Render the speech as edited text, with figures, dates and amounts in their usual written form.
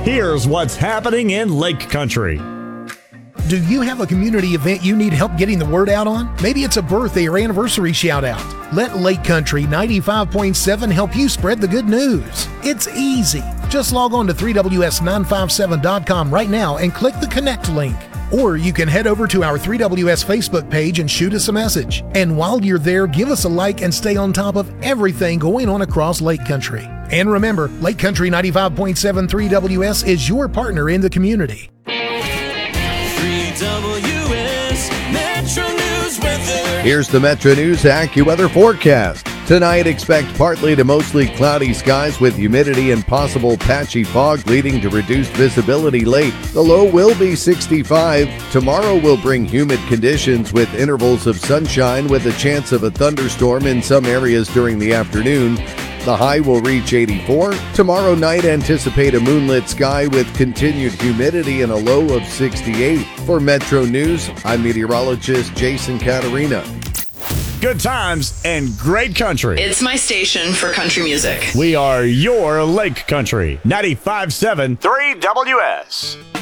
Here's what's happening in Lake Country. Do you have a community event you need help getting the word out on? Maybe it's a birthday or anniversary shout out. Let Lake Country 95.7 help you spread the good news. It's easy. Just log on to 3ws957.com right now and click the connect link. Or you can head over to our 3WS Facebook page and shoot us a message. And while you're there, give us a like and stay on top of everything going on across Lake Country. And remember, Lake Country 95.7 3WS is your partner in the community. 3WS Metro News weather. Here's the Metro News AccuWeather forecast. Tonight, expect partly to mostly cloudy skies with humidity and possible patchy fog leading to reduced visibility late. The low will be 65. Tomorrow will bring humid conditions with intervals of sunshine with a chance of a thunderstorm in some areas during the afternoon. The high will reach 84. Tomorrow night, anticipate a moonlit sky with continued humidity and a low of 68. For Metro News, I'm meteorologist Jason Caterina. Good times and great country. It's my station for country music. We are your Lake Country 95.7 3WS.